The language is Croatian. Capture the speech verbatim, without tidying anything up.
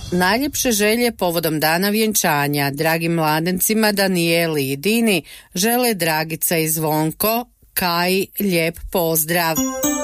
Najljepše želje povodom dana vjenčanja dragim mladencima Danijeli i Dini žele Dragica i Zvonko. Kaji lijep pozdrav.